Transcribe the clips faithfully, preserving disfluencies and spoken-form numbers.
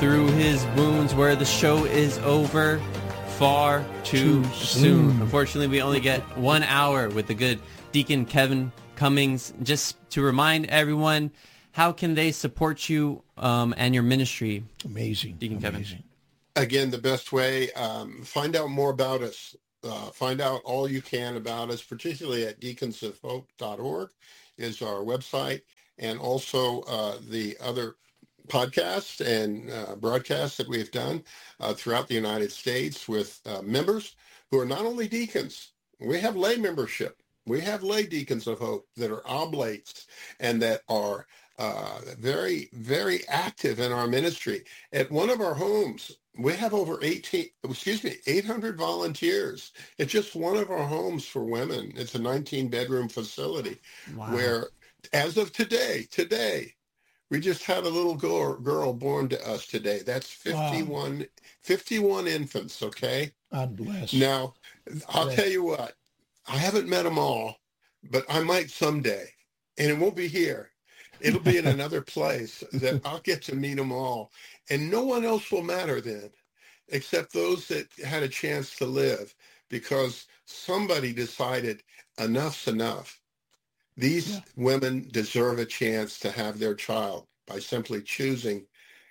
through his wounds where the show is over far too, too soon. soon. Unfortunately, we only get one hour with the good Deacon Kevin Cummings. Just to remind everyone, how can they support you um, and your ministry? Amazing. Deacon Amazing. Kevin. Again, the best way, um, find out more about us. Uh, find out all you can about us, particularly at deacons of hope dot org is our website, and also uh, the other podcasts and uh, broadcasts that we've done uh, throughout the United States with uh, members who are not only deacons. We have lay membership. We have lay deacons of hope that are oblates and that are uh, very, very active in our ministry. At one of our homes, we have over eighteen, excuse me, eight hundred volunteers. It's just one of our homes for women. It's a nineteen bedroom facility. Wow. Where, as of today, today, we just had a little girl, girl born to us today. That's fifty-one, wow. fifty-one infants, okay? God bless. Now, I'll bless. tell you what, I haven't met them all, but I might someday, and it won't be here. It'll be in another place that I'll get to meet them all. And no one else will matter then, except those that had a chance to live, because somebody decided enough's enough. These yeah. women deserve a chance to have their child by simply choosing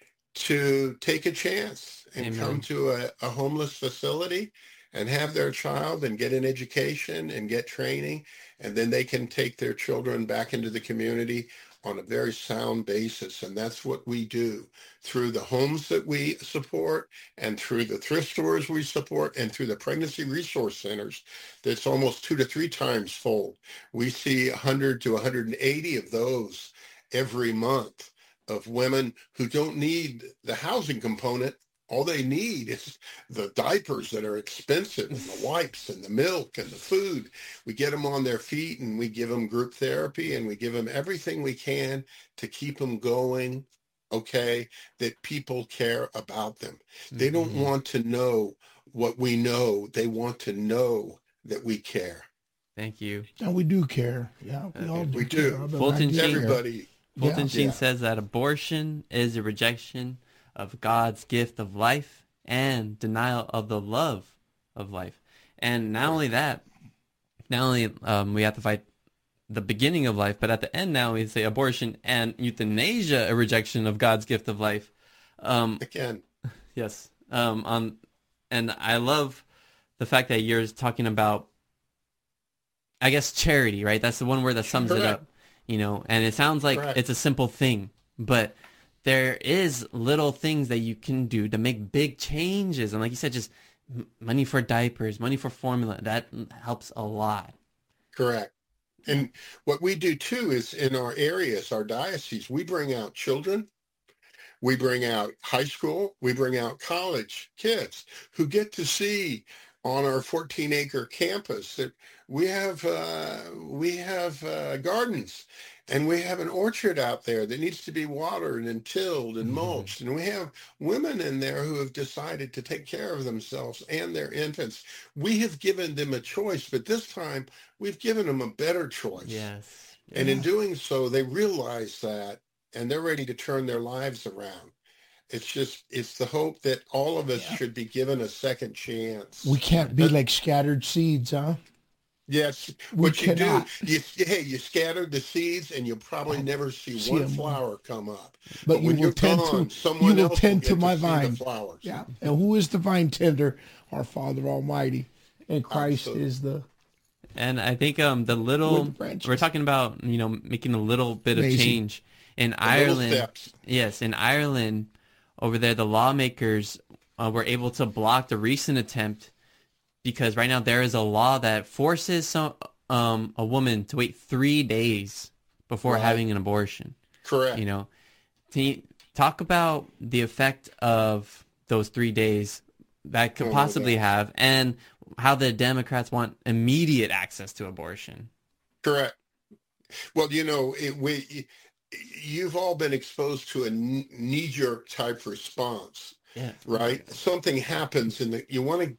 to take a chance and Amen. Come to a, a homeless facility and have their child and get an education and get training. And then they can take their children back into the community on a very sound basis. And that's what we do through the homes that we support and through the thrift stores we support and through the pregnancy resource centers. That's almost two to three times fold. We see one hundred to one hundred eighty of those every month of women who don't need the housing component. All they need is the diapers that are expensive and the wipes and the milk and the food. We get them on their feet and we give them group therapy and we give them everything we can to keep them going, okay, that people care about them. Mm-hmm. They don't want to know what we know. They want to know that we care. Thank you. And we do care. Yeah, we okay. all do. We do. Fulton Sheen, everybody. Fulton yeah. Sheen yeah. says that abortion is a rejection of God's gift of life and denial of the love of life. And not only that, not only um, we have to fight the beginning of life, but at the end now we say abortion and euthanasia, a rejection of God's gift of life. Um, Again. Yes. Um, on, and I love the fact that you're talking about, I guess, charity, right? That's the one word that sums Correct. It up, you know, and it sounds like Correct. It's a simple thing, but there is little things that you can do to make big changes. And like you said, just m- money for diapers, money for formula, that helps a lot. Correct. And what we do too is in our areas, our diocese, we bring out children, we bring out high school, we bring out college kids who get to see on our fourteen acre campus that we have, uh, we have uh, gardens. And we have an orchard out there that needs to be watered and tilled and mulched. Mm-hmm. And we have women in there who have decided to take care of themselves and their infants. We have given them a choice, but this time we've given them a better choice. Yes. And yeah. in doing so, they realize that, and they're ready to turn their lives around. It's just, it's the hope that all of us yeah. should be given a second chance. We can't be like scattered seeds, huh? Yes, we what you cannot. do, you, hey, you scatter the seeds and you'll probably never see, see one them. flower come up. But, but you when will you're tend gone, to, someone you will else tend will to get my to see vine. the flowers. Yeah, and who is the vine tender? Our Father Almighty, and Christ Absolutely. Is the. And I think um the little the we're talking about, you know, making a little bit Amazing. Of change in the Ireland. Yes, in Ireland, over there, the lawmakers uh, were able to block the recent attempt because right now there is a law that forces some. Um, a woman to wait three days before right. having an abortion. Correct. You know, can you talk about the effect of those three days that could oh, possibly that. have, and how the Democrats want immediate access to abortion? Correct. Well, you know, it, we you've all been exposed to a knee-jerk type response, yeah. right? Something happens, and you want to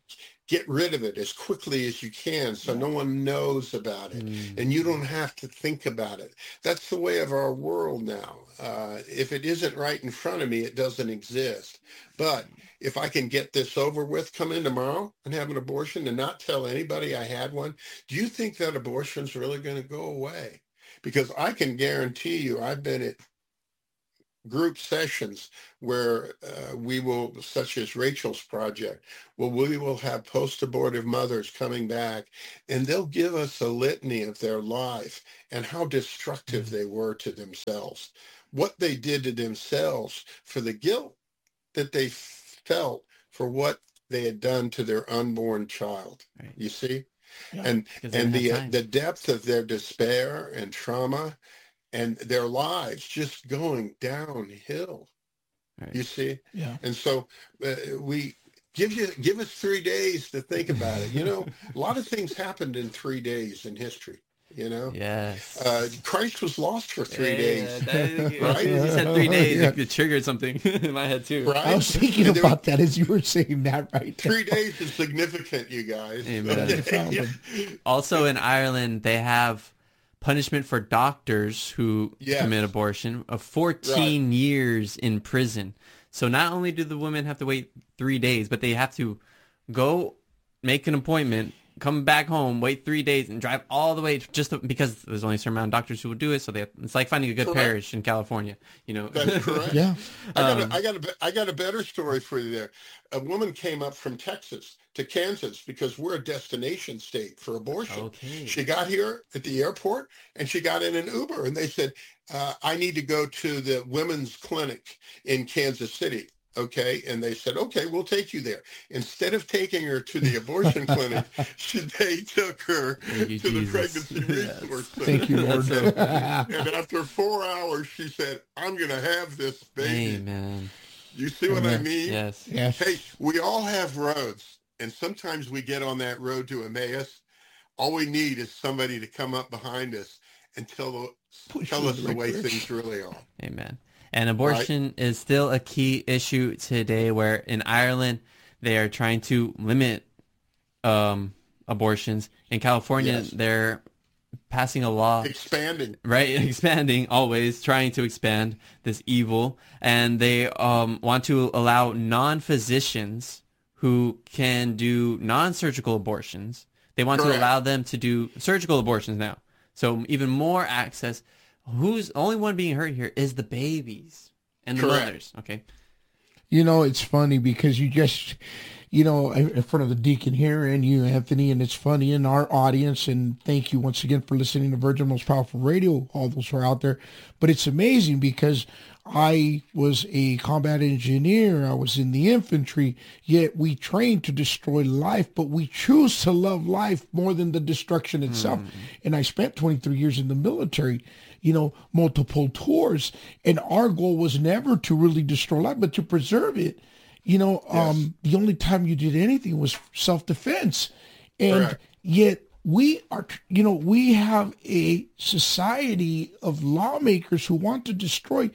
get rid of it as quickly as you can so no one knows about it Mm. and you don't have to think about it. That's the way of our world now. Uh, if it isn't right in front of me, it doesn't exist. But if I can get this over with, come in tomorrow and have an abortion and not tell anybody I had one, do you think that abortion's really going to go away? Because I can guarantee you, I've been at group sessions where uh, we will, such as Rachel's project, well, we will have post-abortive mothers coming back and they'll give us a litany of their life and how destructive Mm-hmm. they were to themselves, what they did to themselves for the guilt that they felt for what they had done to their unborn child. Right. You see? Yeah. And Because they and didn't the have uh, time. the depth of their despair and trauma and their lives just going downhill. Right. You see? Yeah. And so uh, we give you give us three days to think about it. You know, a lot of things happened in three days in history. You know, Yes. uh, Christ was lost for three Yeah, days, that is- Right? You said three days. Yeah. It, it triggered something in my head too. right? I was thinking And there about that as you were saying that right there. Three days is significant, you guys. Amen. Okay? Also in Ireland, they have punishment for doctors who Yes. commit abortion of fourteen years in prison. So not only do the women have to wait three days, but they have to go make an appointment, come back home, wait three days, and drive all the way just to, because there's only a certain amount of doctors who will do it. So they have, it's like finding a good Correct. parish in California, you know. That's correct. Yeah. I got, Um, a, I, got a, I got a better story for you there. A woman came up from Texas to Kansas because we're a destination state for abortion. Okay. She got here at the airport and she got in an Uber and they said, uh, I need to go to the women's clinic in Kansas City. Okay. And they said, okay, we'll take you there. Instead of taking her to the abortion clinic, she, they took her Thank you, to the Jesus. pregnancy Yes. resource center. Thank you, Lord. That's And after four hours, she said, I'm going to have this baby. Amen. You see what I Amen. mean? Yes. Yes. Hey, we all have roads, and sometimes we get on that road to Emmaus. All we need is somebody to come up behind us and tell, Push tell you us in the the right way direction. things really are. Amen. And abortion is still a key issue today, where in Ireland they are trying to limit um, abortions. In California, Yes. they're passing a law, Expanding. right? Expanding, always trying to expand this evil. And they um, want to allow non-physicians who can do non-surgical abortions. They want to Correct. allow them to do surgical abortions now. So even more access. Who's the only one being hurt here is the babies and the Correct. mothers. Okay. You know, it's funny because you just, you know, in front of the deacon here and you, Anthony, and it's funny in our audience. And thank you once again for listening to Virgin Most Powerful Radio, all those who are out there. But it's amazing because I was a combat engineer. I was in the infantry, yet we train to destroy life, but we choose to love life more than the destruction itself. And I spent twenty-three years in the military, you know, multiple tours. And our goal was never to really destroy life, but to preserve it. You know, um, the only time you did anything was self-defense. And Correct. yet we are, you know, we have a society of lawmakers who want to destroy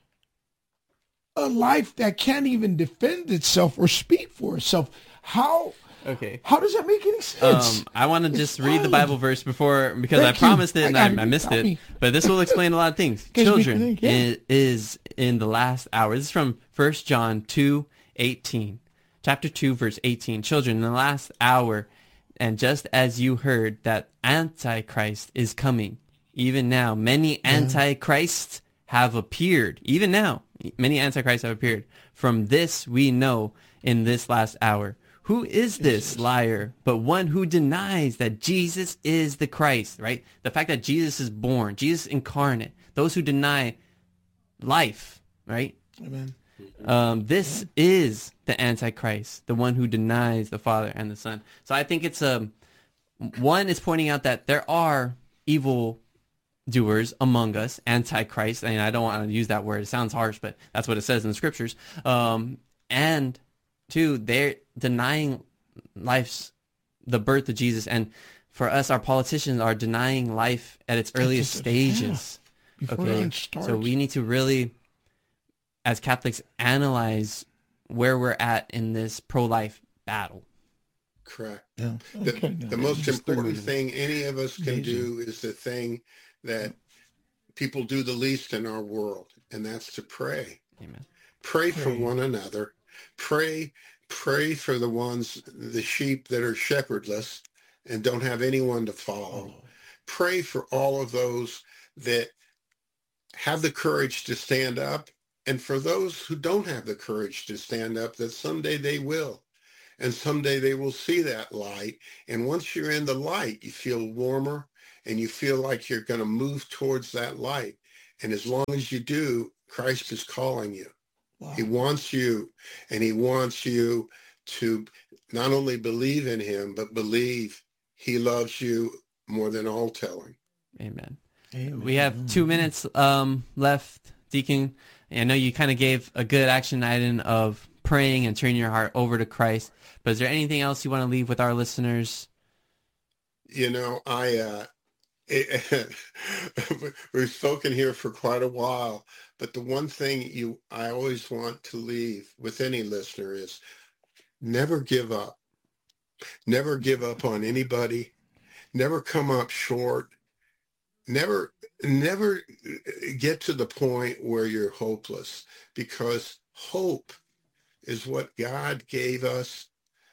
a life that can't even defend itself or speak for itself. How Okay. how does that make any sense? Um, I want to just read the wild. Bible verse before because Thank I you. promised it I and got it. I, I missed Tell it. me. But this will explain a lot of things. Gives me Children think, yeah. i- is in the last hour. This is from First John two eighteen, chapter two, verse eighteen. Children, in the last hour, and just as you heard that Antichrist is coming, even now many Antichrists have appeared. Even now, many Antichrists have appeared. From this we know in this last hour. Who is this liar but one who denies that Jesus is the Christ, right? The fact that Jesus is born, Jesus incarnate, those who deny life, right? Amen. Um, this is the Antichrist, the one who denies the Father and the Son. So I think it's um, one is pointing out that there are evil doers among us, Antichrist. And I don't want to use that word; it sounds harsh, but that's what it says in the scriptures. Um, and two, they're denying life's the birth of Jesus, and for us, our politicians are denying life at its earliest just- stages. Before Okay, it starts. so we need to really, as Catholics, analyze where we're at in this pro-life battle. Correct. Yeah. The, Okay. the most Just three important minutes. thing any of us can Amazing. do is the thing that people do the least in our world, and that's to pray. Amen. Pray for Pray. one another. Pray, pray for the ones, the sheep that are shepherdless and don't have anyone to follow. Oh, Pray for all of those that have the courage to stand up, and for those who don't have the courage to stand up, that someday they will. And someday they will see that light. And once you're in the light, you feel warmer and you feel like you're going to move towards that light. And as long as you do, Christ is calling you. wow. He wants you, and he wants you to not only believe in him, but believe he loves you more than all telling. Amen. Amen. We have two minutes um, left, Deacon. I know you kind of gave a good action item of praying and turning your heart over to Christ, but is there anything else you want to leave with our listeners? You know, I, uh, it, we've spoken here for quite a while, but the one thing you, I always want to leave with any listener is never give up. Never give up on anybody. Never come up short. Never, never get to the point where you're hopeless, because hope is what God gave us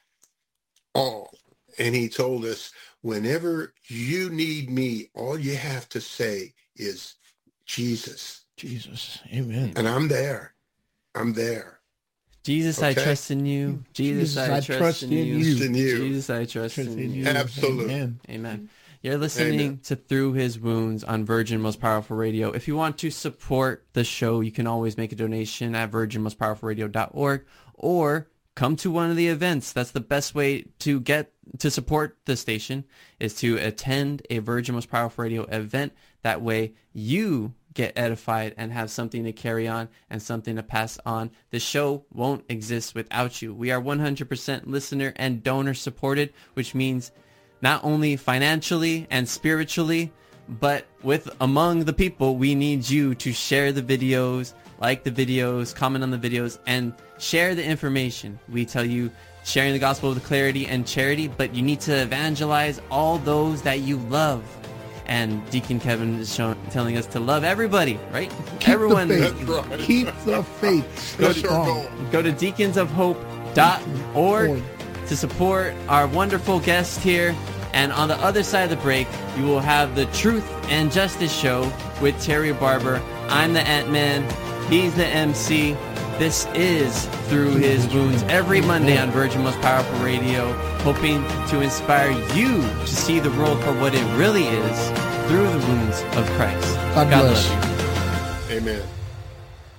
all. And he told us, whenever you need me, all you have to say is Jesus. Jesus. Amen. And I'm there. I'm there. Jesus, I Okay. trust in you. Jesus, I, trust, in you. Trust in you. Jesus, I trust, Trust in in you. you. Absolutely. Amen. Amen. You're listening Amen. to Through His Wounds on Virgin Most Powerful Radio. If you want to support the show, you can always make a donation at virgin most powerful radio dot org or come to one of the events. That's the best way to get to support the station, is to attend a Virgin Most Powerful Radio event. That way you get edified and have something to carry on and something to pass on. The show won't exist without you. We are one hundred percent listener and donor supported, which means not only financially and spiritually, but with among the people, we need you to share the videos, like the videos, comment on the videos, and share the information. We tell you sharing the gospel with clarity and charity, but you need to evangelize all those that you love. And Deacon Kevin is showing, telling us to love everybody, right? Keep Everyone. the faith. That's right. Keep the faith. That's Stay our strong. goal. Go to deacons of hope dot org to support our wonderful guest here. And on the other side of the break, you will have the Truth and Justice Show with Terry Barber. I'm the Ant-Man. He's the M C. This is Through His Wounds every Monday on Virgin Most Powerful Radio, hoping to inspire you to see the world for what it really is through the wounds of Christ. God bless. love you. Amen.